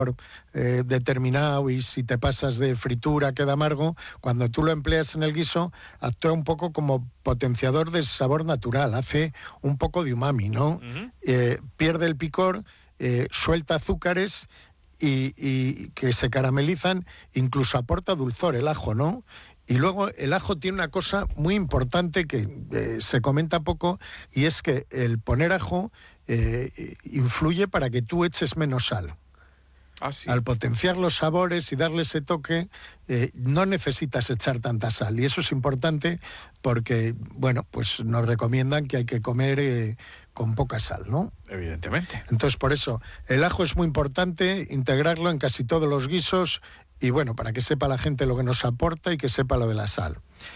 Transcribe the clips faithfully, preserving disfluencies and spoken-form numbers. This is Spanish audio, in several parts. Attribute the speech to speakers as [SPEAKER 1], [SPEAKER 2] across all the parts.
[SPEAKER 1] Eh, determinado, y si te pasas de fritura queda amargo, cuando tú lo empleas en el guiso actúa un poco como potenciador de sabor natural, hace un poco de umami, ¿no? Uh-huh. Eh, pierde el picor, eh, suelta azúcares y, y que se caramelizan, incluso aporta dulzor el ajo, ¿no? Y luego el ajo tiene una cosa muy importante que eh, se comenta poco, y es que el poner ajo eh, influye para que tú eches menos sal. Ah, sí. Al potenciar los sabores y darle ese toque, eh, no necesitas echar tanta sal. Y eso es importante porque, bueno, pues nos recomiendan que hay que comer eh, con poca sal, ¿no?
[SPEAKER 2] Evidentemente.
[SPEAKER 1] Entonces, por eso, el ajo es muy importante, integrarlo en casi todos los guisos, y bueno, para que sepa la gente lo que nos aporta y que sepa lo de la sal.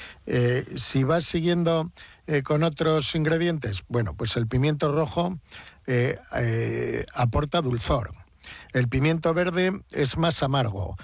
[SPEAKER 1] Eh, si vas siguiendo eh, con otros ingredientes, bueno, pues el pimiento rojo eh, eh, aporta dulzor. El pimiento verde es más amargo.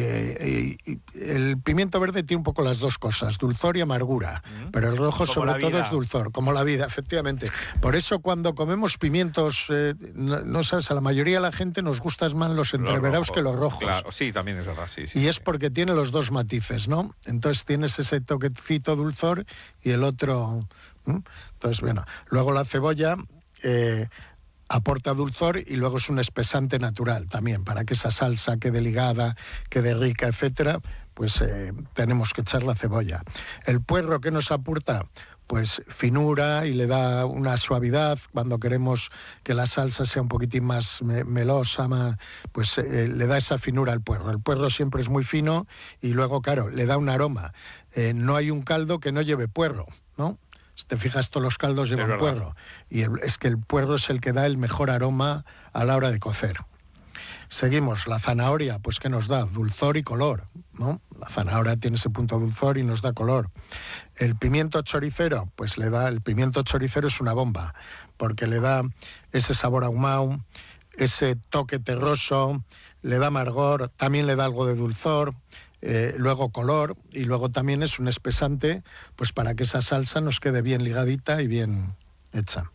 [SPEAKER 1] Eh, eh, el pimiento verde tiene un poco las dos cosas, dulzor y amargura, mm. pero el rojo como sobre todo es dulzor, como la vida, efectivamente. Por eso cuando comemos pimientos, eh, no, no sabes, a la mayoría de la gente nos gustan más los entreverados que los rojos.
[SPEAKER 2] Claro, sí, también es verdad, sí. sí
[SPEAKER 1] y
[SPEAKER 2] sí.
[SPEAKER 1] es porque tiene los dos matices, ¿no? Entonces tienes ese toquecito dulzor y el otro... ¿Mm? Entonces, bueno, luego la cebolla... Eh, aporta dulzor y luego es un espesante natural también, para que esa salsa quede ligada, quede rica, etcétera, pues eh, tenemos que echar la cebolla. El puerro, ¿qué nos aporta? Pues finura, y le da una suavidad cuando queremos que la salsa sea un poquitín más me- melosa, más, pues eh, le da esa finura al puerro. El puerro siempre es muy fino y luego, claro, le da un aroma. Eh, no hay un caldo que no lleve puerro, ¿no? Si te fijas, todos los caldos llevan puerro. Y el, es que el puerro es el que da el mejor aroma a la hora de cocer. Seguimos, la zanahoria, pues ¿qué nos da? Dulzor y color, ¿no? La zanahoria tiene ese punto dulzor y nos da color. El pimiento choricero, pues le da... El pimiento choricero es una bomba, porque le da ese sabor ahumado, ese toque terroso, le da amargor, también le da algo de dulzor... Eh, luego color, y luego también es un espesante, pues para que esa salsa nos quede bien ligadita y bien hecha.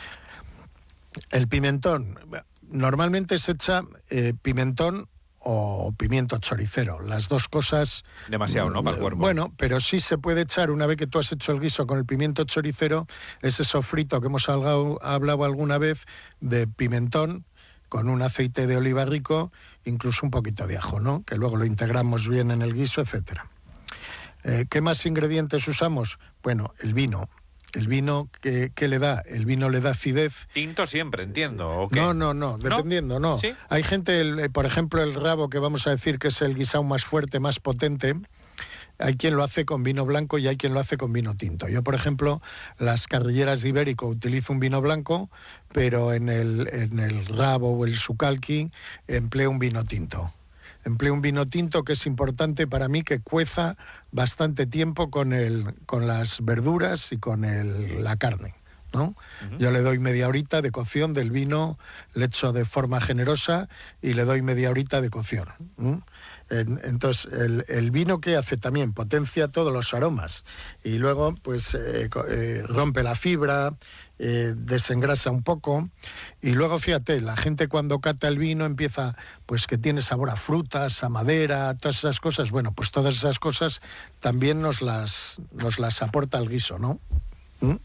[SPEAKER 1] El pimentón, normalmente se echa eh, pimentón o pimiento choricero, las dos cosas...
[SPEAKER 2] Demasiado, ¿no?, para el cuerpo.
[SPEAKER 1] Bueno, pero sí se puede echar, una vez que tú has hecho el guiso con el pimiento choricero, ese sofrito que hemos hablado, hablado alguna vez de pimentón, con un aceite de oliva rico, incluso un poquito de ajo, ¿no? Que luego lo integramos bien en el guiso, etcétera. Eh, ¿Qué más ingredientes usamos? Bueno, el vino. El vino, ¿qué, qué le da? El vino le da acidez.
[SPEAKER 2] ¿Tinto siempre, entiendo? ¿O qué?
[SPEAKER 1] No, no, no, dependiendo, no.
[SPEAKER 2] ¿Sí?
[SPEAKER 1] Hay gente, el, por ejemplo, el rabo, que vamos a decir que es el guisado más fuerte, más potente... Hay quien lo hace con vino blanco y hay quien lo hace con vino tinto. Yo, por ejemplo, las carrilleras de Ibérico utilizo un vino blanco, pero en el, en el rabo o el sucalqui empleo un vino tinto. Empleo un vino tinto que es importante para mí, que cueza bastante tiempo con, el, con las verduras y con el, la carne, ¿no? Uh-huh. Yo le doy media horita de cocción del vino, le echo de forma generosa y le doy media horita de cocción. ¿Mm? Entonces, el, el vino, que hace también, potencia todos los aromas y luego pues eh, eh, rompe la fibra, eh, desengrasa un poco, y luego fíjate, la gente cuando cata el vino empieza, pues que tiene sabor a frutas, a madera, todas esas cosas. Bueno, pues todas esas cosas también nos las, nos las aporta el guiso, ¿no? ¿Mm?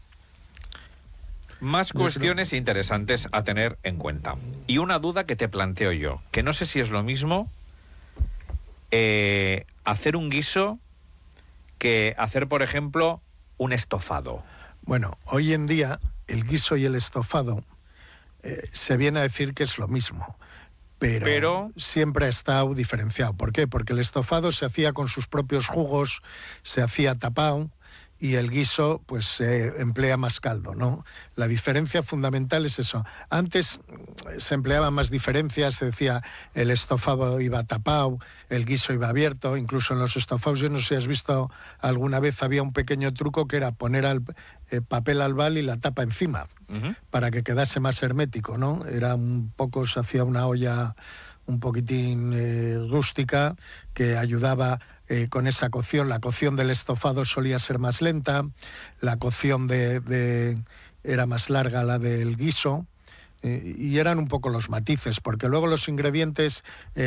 [SPEAKER 2] Más cuestiones interesantes a tener en cuenta. Y una duda que te planteo yo, que no sé si es lo mismo eh, hacer un guiso que hacer, por ejemplo, un estofado.
[SPEAKER 1] Bueno, hoy en día el guiso y el estofado eh, se viene a decir que es lo mismo, pero, pero siempre ha estado diferenciado. ¿Por qué? Porque el estofado se hacía con sus propios jugos, se hacía tapado, y el guiso pues se eh, emplea más caldo, ¿no? La diferencia fundamental es eso. Antes se empleaban más diferencias, se decía el estofado iba tapado, el guiso iba abierto, incluso en los estofados, yo no sé si has visto alguna vez, había un pequeño truco que era poner al, eh, papel albal y la tapa encima, uh-huh, para que quedase más hermético, ¿no? Era un poco, se hacía una olla un poquitín eh, rústica que ayudaba eh, con esa cocción. La cocción del estofado solía ser más lenta, la cocción de, de era más larga, la del guiso, eh, y eran un poco los matices, porque luego los ingredientes... Eh,